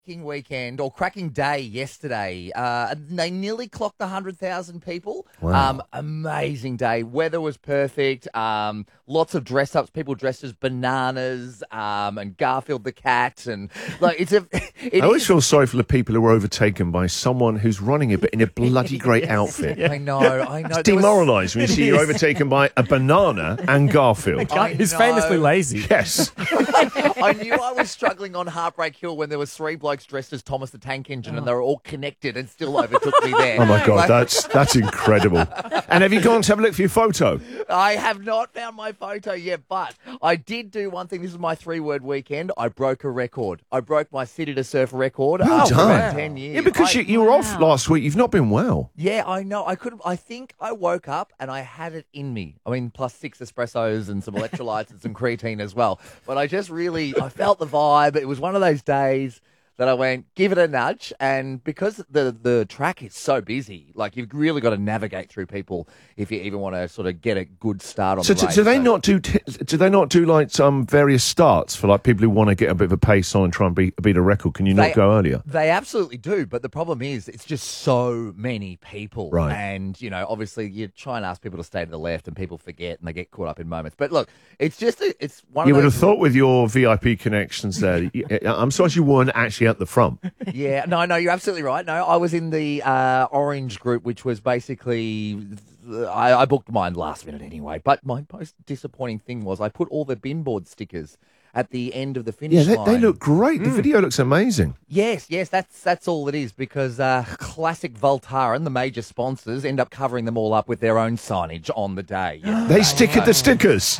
cracking weekend or cracking day yesterday. They nearly clocked 100,000 people. Wow. Amazing day. Weather was perfect. Lots of dress ups. People dressed as bananas and Garfield the cat, and like I always feel sorry for the people who were overtaken by someone who's running it, but in a bloody great outfit. I know. It's demoralised when you see you're overtaken by a banana and Garfield. He's famously lazy. Yes. I knew I was struggling on Heartbreak Hill when there was three blokes dressed as Thomas the Tank Engine, and they were all connected and still overtook me there. Oh my God, that's incredible. And have you gone to have a look for your photo? I have not found my photo yet, but I did do one thing. This is my 3-word weekend. I broke a record. I broke my City to Surf record after about 10 years. Yeah, because you were off last week. You've not been well. Yeah, I know. I think I woke up and I had it in me. I mean, plus 6 espressos and some electrolytes and some creatine as well. But I felt the vibe. It was one of those days that I went, give it a nudge. And because the track is so busy, like you've really got to navigate through people if you even want to sort of get a good start on the race. Do they not do like some various starts for like people who want to get a bit of a pace on and try and beat a record? Can you not go earlier? They absolutely do, but the problem is it's just so many people. Right. And, obviously you try and ask people to stay to the left and people forget and they get caught up in moments. But look, it's just it's one of those... You would have thought with your VIP connections there, I'm sorry you weren't actually at the front. Yeah, no, you're absolutely right. No, I was in the orange group, which was basically... I booked mine last minute anyway, but my most disappointing thing was I put all the bin board stickers at the end of the finish line. They look great. The video looks amazing. Yes, that's all it is, because Classic Voltaren, the major sponsors, end up covering them all up with their own signage on the day. They stickered the stickers.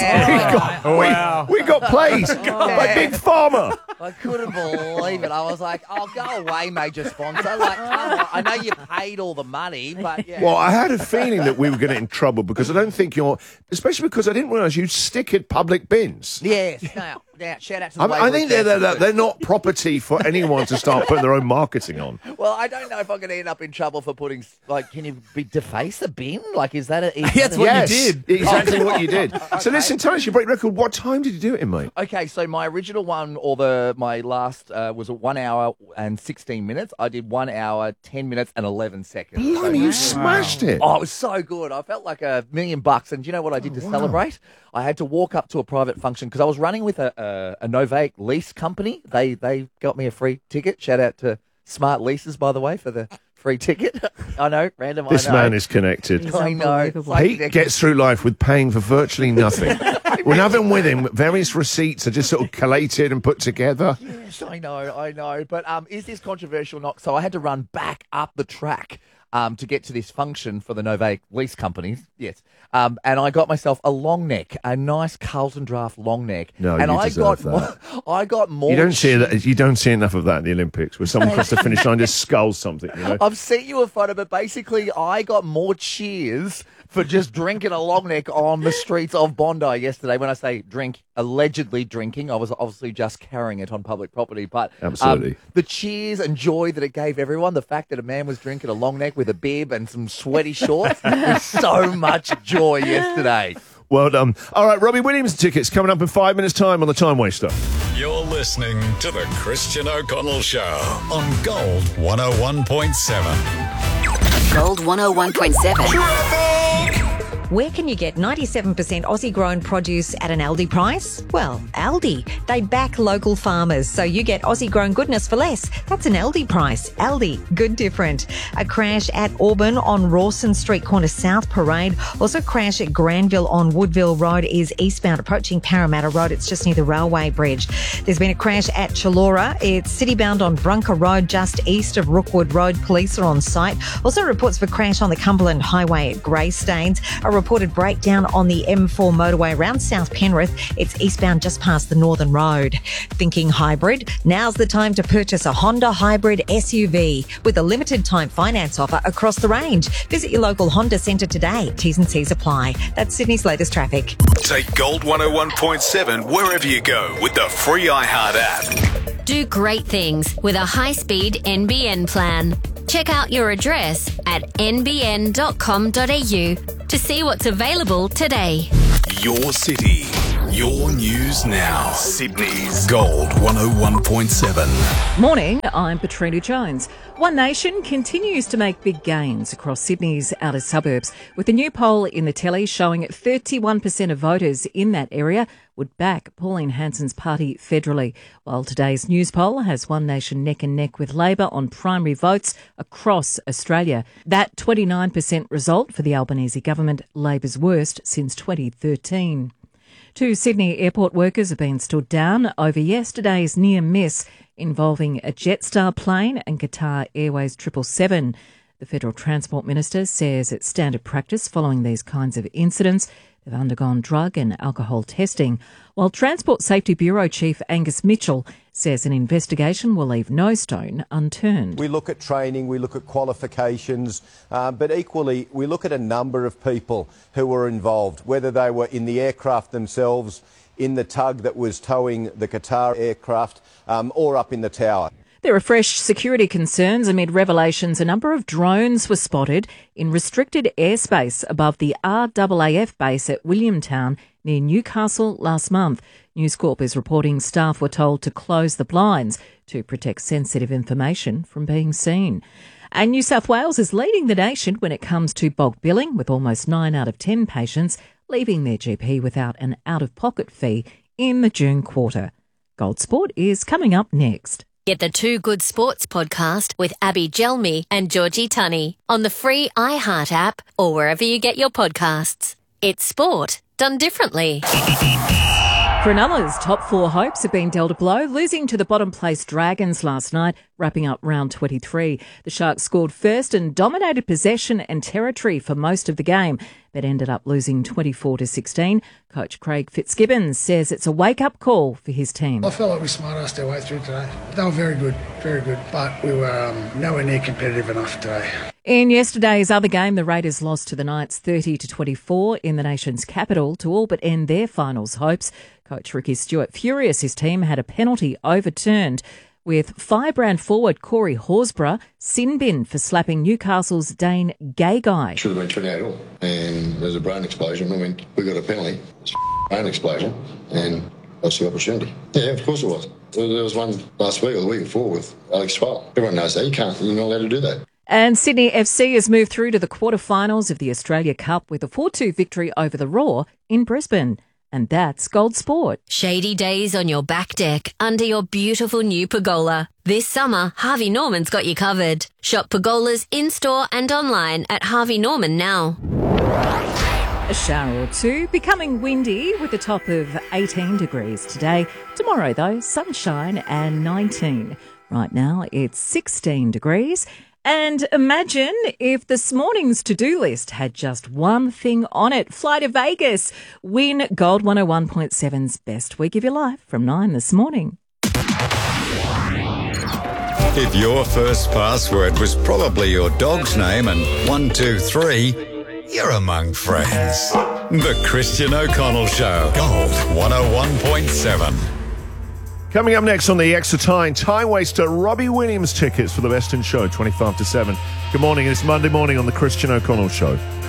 Yeah. We got plays by Big Pharma. I couldn't believe it. I was like, "Oh, go away, major sponsor!" Like, come on. I know you paid all the money, but yeah. Well, I had a feeling that we were going to get in trouble because I don't think especially because I didn't realise you stickered public bins. Yes. Now, shout out to the I think Waverley they're not property for anyone to start putting their own marketing on. Well, I don't know if I'm going to end up in trouble for putting, can you deface a bin? Like, is that a... That's what you did. Exactly what you did. So listen, tell us your break record. What time did you do it in, mate? Okay, so my original one, my last was 1 hour and 16 minutes. I did 1 hour, 10 minutes and 11 seconds. Blimey, you smashed it. Oh, it was so good. I felt like $1 million. And do you know what I did to celebrate? I had to walk up to a private function because I was running with a Novake lease company. They got me a free ticket. Shout out to Smart Leases, by the way, for the free ticket. I know, random. This man is connected. I know. Pete gets through life with paying for virtually nothing. When I'm with him, various receipts are just sort of collated and put together. Yes, I know. But is this controversial or not? So I had to run back up the track to get to this function for the Novake lease companies. Yes. And I got myself a long neck, a nice Carlton Draft long neck. No, and you deserve that. I got more. You don't see that. You don't see enough of that in the Olympics, where someone across the finish line just skulls something. I've sent you a photo, but basically, I got more for just drinking a long neck on the streets of Bondi yesterday. When I say drink, allegedly drinking, I was obviously just carrying it on public property. But absolutely, the cheers and joy that it gave everyone, the fact that a man was drinking a long neck with a bib and some sweaty shorts, was so much joy yesterday. Well done. All right, Robbie Williams tickets coming up in 5 minutes' time on The Time Waster. You're listening to The Christian O'Connell Show on Gold 101.7. Gold 101.7. Where can you get 97% Aussie-grown produce at an Aldi price? Well, Aldi. They back local farmers, so you get Aussie-grown goodness for less. That's an Aldi price. Aldi, good different. A crash at Auburn on Rawson Street, corner South Parade. Also crash at Granville on Woodville Road is eastbound approaching Parramatta Road. It's just near the railway bridge. There's been a crash at Chullora. It's citybound on Brunker Road, just east of Rookwood Road. Police are on site. Also reports of a crash on the Cumberland Highway at Greystanes. A reported breakdown on the M4 motorway around South Penrith. It's eastbound just past the Northern Road. Thinking hybrid? Now's the time to purchase a Honda hybrid SUV with a limited time finance offer across the range. Visit your local Honda centre today. T's and C's apply. That's Sydney's latest traffic. Take Gold 101.7 wherever you go with the free iHeart app. Do great things with a high-speed NBN plan. Check out your address at nbn.com.au to see what's available today. Your city, Your news now. Sydney's Gold 101.7. Morning, I'm Petrina Jones. One Nation continues to make big gains across Sydney's outer suburbs, with a new poll in the telly showing 31% of voters in that area would back Pauline Hanson's party federally, while today's news poll has One Nation neck and neck with Labor on primary votes across Australia. That 29% result for the Albanese government, Labor's worst since 2013. Two Sydney airport workers have been stood down over yesterday's near miss involving a Jetstar plane and Qatar Airways 777. The Federal Transport Minister says it's standard practice following these kinds of incidents. They've undergone drug and alcohol testing, while Transport Safety Bureau Chief Angus Mitchell says an investigation will leave no stone unturned. We look at training, we look at qualifications, but equally we look at a number of people who were involved, whether they were in the aircraft themselves, in the tug that was towing the Qatar aircraft, or up in the tower. There are fresh security concerns amid revelations a number of drones were spotted in restricted airspace above the RAAF base at Williamtown near Newcastle last month. News Corp is reporting staff were told to close the blinds to protect sensitive information from being seen. And New South Wales is leading the nation when it comes to bulk billing, with almost 9 out of 10 patients leaving their GP without an out-of-pocket fee in the June quarter. Gold Sport is coming up next. Get the Two Good Sports podcast with Abby Gelmi and Georgie Tunney on the free iHeart app or wherever you get your podcasts. It's sport done differently. Cronulla's top 4 hopes have been dealt a blow, losing to the bottom-placed Dragons last night, wrapping up round 23. The Sharks scored first and dominated possession and territory for most of the game, but ended up losing 24-16. Coach Craig Fitzgibbons says it's a wake-up call for his team. I felt like we smart-assed our way through today. They were very good, but we were nowhere near competitive enough today. In yesterday's other game, the Raiders lost to the Knights 30-24 in the nation's capital to all but end their finals hopes. Coach Ricky Stewart furious his team had a penalty overturned, with Firebrand forward Corey Horsburgh sin-binned for slapping Newcastle's Dane Gagai. Should have been 28 all, and there's a brain explosion. I mean, we got a penalty. It's a brain explosion, and that's the opportunity. Yeah, of course it was. There was one last week or the week before with Alex Swell. Everyone knows that. You're not allowed to do that. And Sydney FC has moved through to the quarterfinals of the Australia Cup with a 4-2 victory over the Roar in Brisbane. And that's Gold Sport. Shady days on your back deck under your beautiful new pergola. This summer, Harvey Norman's got you covered. Shop pergolas in-store and online at Harvey Norman now. A shower or two, becoming windy with a top of 18 degrees today. Tomorrow, though, sunshine and 19. Right now, it's 16 degrees. And imagine if this morning's to-do list had just one thing on it. Fly to Vegas. Win Gold 101.7's Best Week of Your Life from 9 this morning. If your first password was probably your dog's name and 123, you're among friends. The Christian O'Connell Show. Gold 101.7. Coming up next on the Extra Time Waster, Robbie Williams tickets for the Best in Show, 25 to 7. Good morning, it's Monday morning on the Christian O'Connell Show.